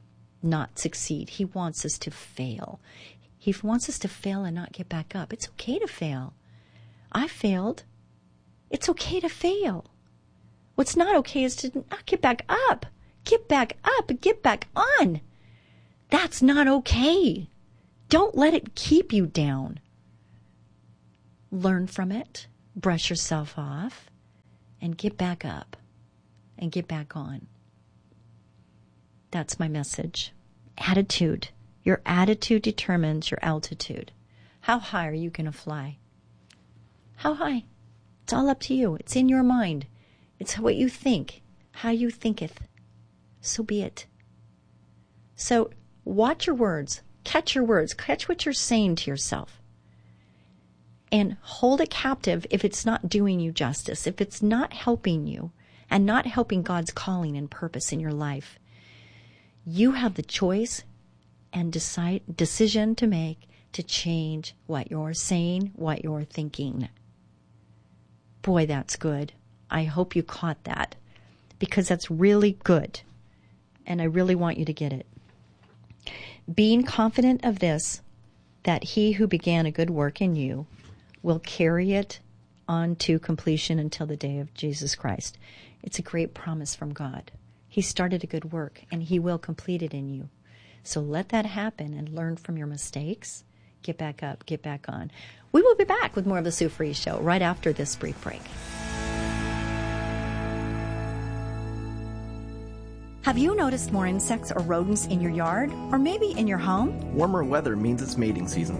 not succeed. He wants us to fail. He wants us to fail and not get back up. It's okay to fail. I failed. It's okay to fail. What's not okay is to not get back up. Get back up. Get back on. That's not okay. Don't let it keep you down. Learn from it. Brush yourself off. And get back up. And get back on. That's my message. Attitude. Your attitude determines your altitude. How high are you going to fly? How high? It's all up to you. It's in your mind. It's what you think. How you thinketh. So be it. So watch your words. Catch your words. Catch what you're saying to yourself. And hold it captive if it's not doing you justice, if it's not helping you and not helping God's calling and purpose in your life. You have the choice and decide, decision to make to change what you're saying, what you're thinking. Boy, that's good. I hope you caught that, because that's really good. And I really want you to get it. Being confident of this, that he who began a good work in you will carry it on to completion until the day of Jesus Christ. It's a great promise from God. He started a good work, and he will complete it in you. So let that happen and learn from your mistakes. Get back up, get back on. We will be back with more of the Sue Fries Show right after this brief break. Have you noticed more insects or rodents in your yard, or maybe in your home? Warmer weather means it's mating season.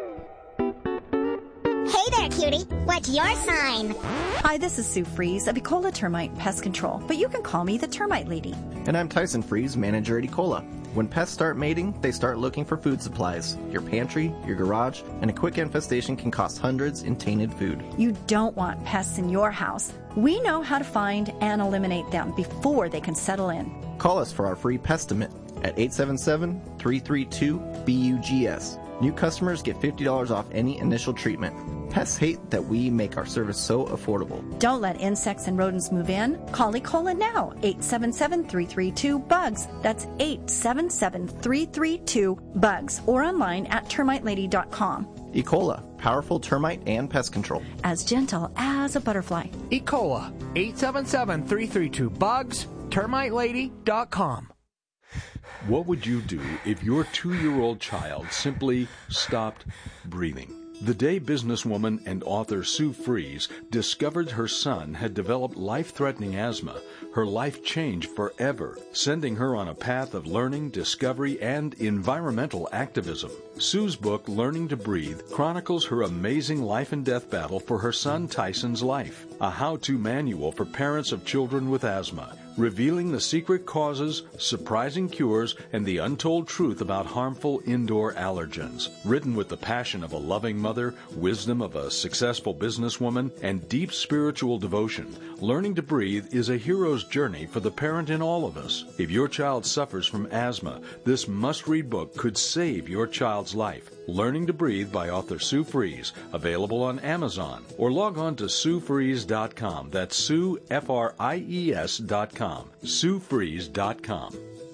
Hey there, cutie. What's your sign? Hi, this is Sue Fries of Ecola Termite Pest Control, but you can call me the Termite Lady. And I'm Tyson Fries, manager at Ecola. When pests start mating, they start looking for food supplies. Your pantry, your garage, and a quick infestation can cost hundreds in tainted food. You don't want pests in your house. We know how to find and eliminate them before they can settle in. Call us for our free Pestimate at eight seven seven, three three two, B U G S. New customers get fifty dollars off any initial treatment. Pests hate that we make our service so affordable. Don't let insects and rodents move in. Call Ecola now, eight seven seven, three three two, B U G S. That's eight seven seven, three three two, B U G S. Or online at termite lady dot com. Ecola, powerful termite and pest control. As gentle as a butterfly. Ecola, eight seven seven, three three two, B U G S, termite lady dot com. What would you do if your two-year-old child simply stopped breathing? The day businesswoman and author Sue Fries discovered her son had developed life-threatening asthma, her life changed forever, sending her on a path of learning, discovery, and environmental activism. Sue's book, Learning to Breathe, chronicles her amazing life and death battle for her son Tyson's life, a how-to manual for parents of children with asthma, revealing the secret causes, surprising cures, and the untold truth about harmful indoor allergens. Written with the passion of a loving mother, wisdom of a successful businesswoman, and deep spiritual devotion, Learning to Breathe is a hero's journey for the parent in all of us. If your child suffers from asthma, this must-read book could save your child's life. Learning to Breathe by author Sue Fries, available on Amazon, or log on to sue fries dot com. That's Sue, F R I E S dot com. sue fries dot com.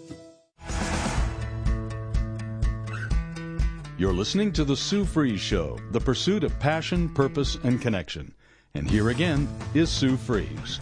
You're listening to The Sue Fries Show, the pursuit of passion, purpose, and connection. And here again is Sue Fries.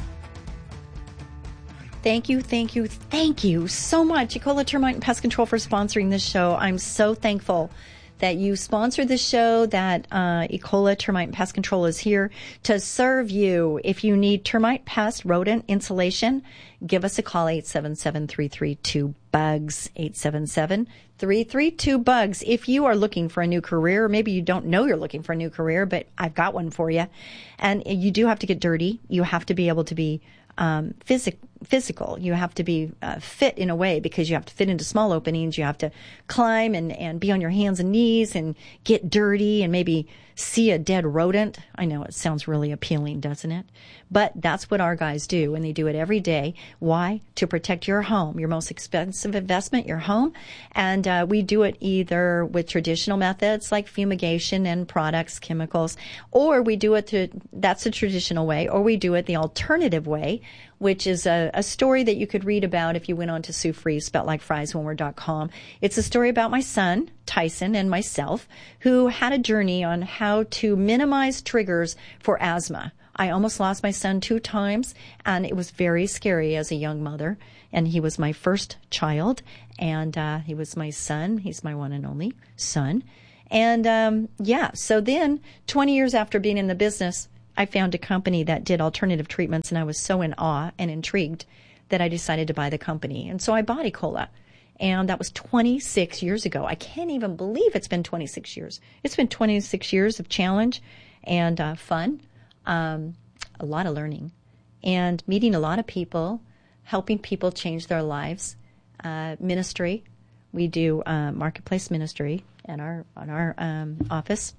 Thank you, thank you, thank you so much, Ecola Termite and Pest Control, for sponsoring this show. I'm so thankful that you sponsored this show, that uh, Ecola Termite and Pest Control is here to serve you. If you need termite, pest, rodent insulation, give us a call, eight seven seven, three three two, B U G S, eight seven seven, three three two, B U G S. If you are looking for a new career, or maybe you don't know you're looking for a new career, but I've got one for you. And you do have to get dirty. You have to be able to be um, physic- physical. You have to be uh, fit in a way, because you have to fit into small openings. You have to climb and, and be on your hands and knees and get dirty and maybe see a dead rodent. I know it sounds really appealing, doesn't it? But that's what our guys do, and they do it every day. Why? To protect your home, your most expensive investment, your home. And uh, we do it either with traditional methods like fumigation and products, chemicals, or we do it to, that's the traditional way, or we do it the alternative way, which is a, a story that you could read about if you went on to Sue Fries, spelled like fries, one word dot com. It's a story about my son, Tyson, and myself, who had a journey on how to minimize triggers for asthma. I almost lost my son two times, and it was very scary as a young mother. And he was my first child, and uh, he was my son. He's my one and only son. And um, yeah, so then twenty years after being in the business, I found a company that did alternative treatments, and I was so in awe and intrigued that I decided to buy the company. And so I bought Ecola, and that was twenty-six years ago. I can't even believe it's been twenty-six years. It's been twenty-six years of challenge and uh, fun, um, a lot of learning, and meeting a lot of people, helping people change their lives, uh, ministry. We do uh, marketplace ministry at our, at our um, office.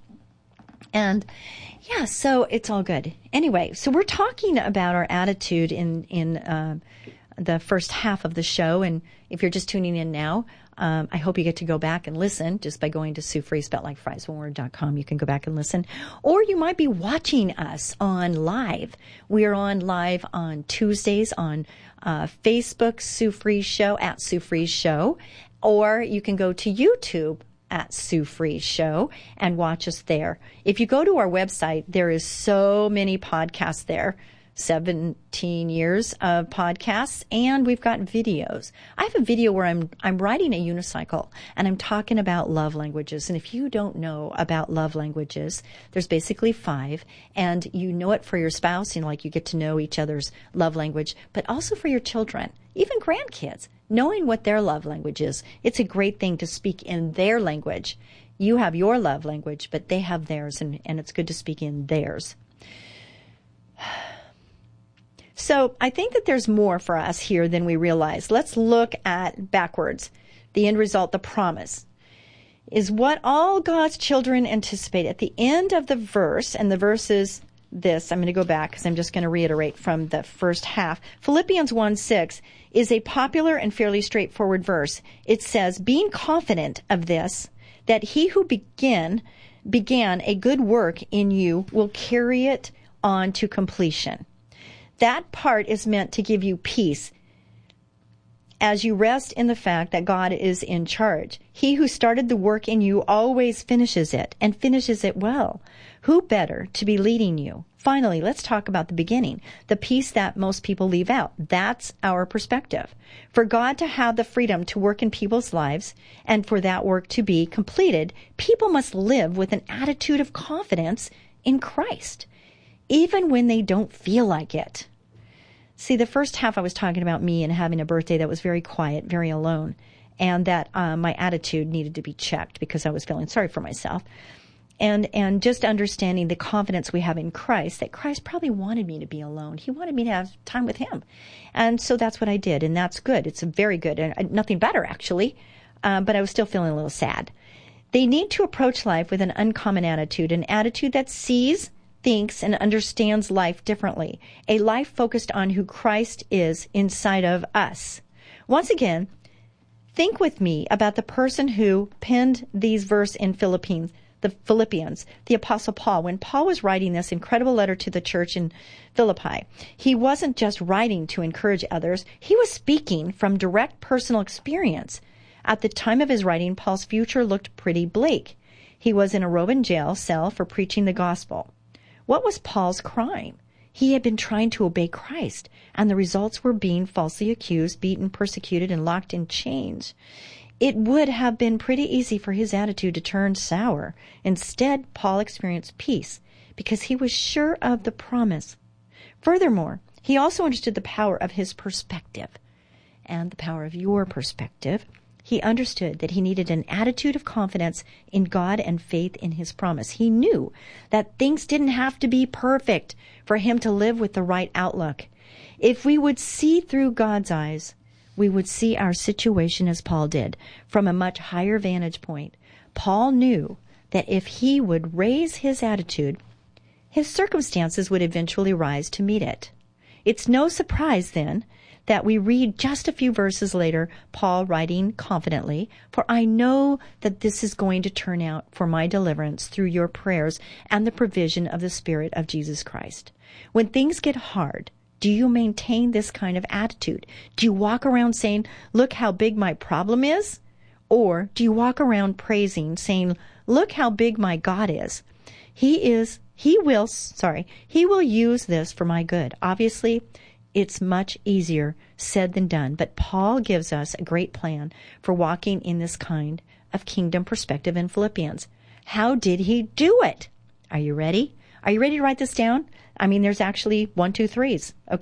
And yeah, so it's all good. Anyway, so we're talking about our attitude in in uh, the first half of the show. And if you're just tuning in now, um, I hope you get to go back and listen just by going to Sue Fries, spelled like fries, one word dot com. You can go back and listen. Or you might be watching us on live. We are on live on Tuesdays on uh, Facebook, Sue Fries Show, at Sue Fries Show. Or you can go to YouTube at Sue Fries Show and watch us there. If you go to our website, there is so many podcasts there, seventeen years of podcasts, and we've got videos. I have a video where I'm I'm riding a unicycle and I'm talking about love languages. And if you don't know about love languages, there's basically five, and you know it for your spouse, you know, like you get to know each other's love language, but also for your children, even grandkids. Knowing what their love language is, it's a great thing to speak in their language. You have your love language, but they have theirs, and, and it's good to speak in theirs. So I think that there's more for us here than we realize. Let's look at backwards. The end result, the promise, is what all God's children anticipate. At the end of the verse, and the verse is this, I'm going to go back because I'm just going to reiterate from the first half. Philippians one six is a popular and fairly straightforward verse. It says, being confident of this, that he who begin, began a good work in you will carry it on to completion. That part is meant to give you peace as you rest in the fact that God is in charge. He who started the work in you always finishes it, and finishes it well. Who better to be leading you? Finally, let's talk about the beginning, the piece that most people leave out. That's our perspective. For God to have the freedom to work in people's lives, and for that work to be completed, people must live with an attitude of confidence in Christ, even when they don't feel like it. See, the first half I was talking about me and having a birthday that was very quiet, very alone, and that uh, my attitude needed to be checked because I was feeling sorry for myself. And and just understanding the confidence we have in Christ, that Christ probably wanted me to be alone. He wanted me to have time with him. And so that's what I did, and that's good. It's very good, and nothing better, actually. Uh, but I was still feeling a little sad. They need to approach life with an uncommon attitude, an attitude that sees, thinks, and understands life differently, a life focused on who Christ is inside of us. Once again, think with me about the person who penned these verses in Philippines, the Philippians, the Apostle Paul. When Paul was writing this incredible letter to the church in Philippi, he wasn't just writing to encourage others. He was speaking from direct personal experience. At the time of his writing, Paul's future looked pretty bleak. He was in a Roman jail cell for preaching the gospel. What was Paul's crime? He had been trying to obey Christ, and the results were being falsely accused, beaten, persecuted, and locked in chains. It would have been pretty easy for his attitude to turn sour. Instead, Paul experienced peace because he was sure of the promise. Furthermore, he also understood the power of his perspective and the power of your perspective. He understood that he needed an attitude of confidence in God and faith in his promise. He knew that things didn't have to be perfect for him to live with the right outlook. If we would see through God's eyes, we would see our situation as Paul did, from a much higher vantage point. Paul knew that if he would raise his attitude, his circumstances would eventually rise to meet it. It's no surprise, then, that we read just a few verses later, Paul writing confidently, "For I know that this is going to turn out for my deliverance through your prayers and the provision of the Spirit of Jesus Christ." When things get hard, do you maintain this kind of attitude? Do you walk around saying, "Look how big my problem is"? Or do you walk around praising, saying, "Look how big my God is. He is, he will, sorry, he will use this for my good." Obviously, it's much easier said than done, but Paul gives us a great plan for walking in this kind of kingdom perspective in Philippians. How did he do it? Are you ready? Are you ready to write this down? I mean, there's actually one, two, threes. Okay.